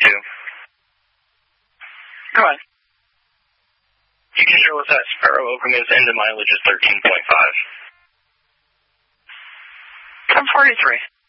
1042. Go ahead. You can show us that Sparrow Okemos engine mileage is 13.5. 1043.